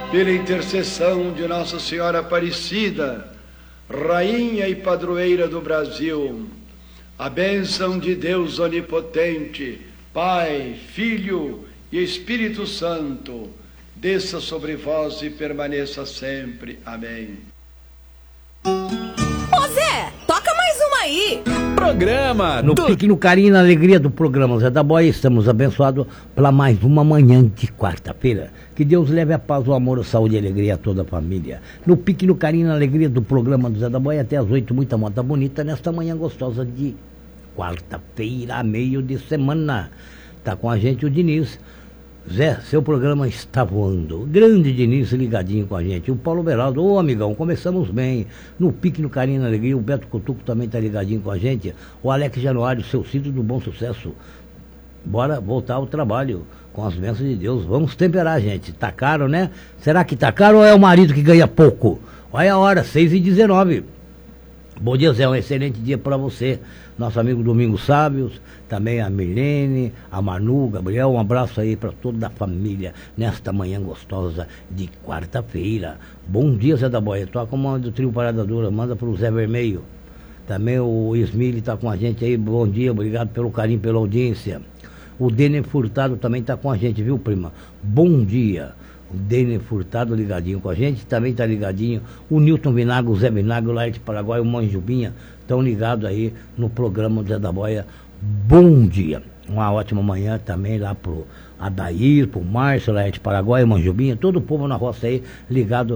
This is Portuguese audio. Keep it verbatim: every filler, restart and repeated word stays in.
pela intercessão de Nossa Senhora Aparecida, Rainha e Padroeira do Brasil, a bênção de Deus Onipotente, Pai, Filho e Espírito Santo, desça sobre vós e permaneça sempre. Amém. Ô Zé, toca mais uma aí. Programa No do... pique, no carinho e na alegria do programa Zé da Boia, estamos abençoados para mais uma manhã de quarta-feira. Que Deus leve a paz, o amor, a saúde e a alegria a toda a família. No pique, no carinho e na alegria do programa do Zé da Boia, até às oito, muita moda bonita, nesta manhã gostosa de quarta-feira, meio de semana. Tá com a gente o Diniz. Zé, seu programa está voando. Grande Diniz ligadinho com a gente. O Paulo Beraldo, ô amigão, começamos bem. No pique, no carinho, na alegria. O Beto Cutuco também está ligadinho com a gente. O Alex Januário, seu sítio do bom sucesso. Bora voltar ao trabalho com as bênçãos de Deus. Vamos temperar, gente. Tá caro, né? Será que tá caro ou é o marido que ganha pouco? Olha a hora, seis e dezenove. Bom dia, Zé, um excelente dia para você. Nosso amigo Domingos Sábios, também a Milene, a Manu, Gabriel, um abraço aí para toda a família nesta manhã gostosa de quarta-feira. Bom dia, Zé da Boia. Toca uma do trio Parada Dura, manda pro Zé Vermelho. Também o Ismili tá com a gente aí, bom dia, obrigado pelo carinho, pela audiência. O Dene Furtado também tá com a gente, viu, prima? Bom dia. O Dene Furtado ligadinho com a gente, também tá ligadinho o Nilton Vinagre, o Zé Vinagre, o Laerte Paraguai, o Manjubinha, estão ligados aí no programa do Zé da Boia. Bom dia, uma ótima manhã também lá pro Adair, pro Márcio, Laerte Paraguai, o Manjubinha, todo o povo na roça aí ligado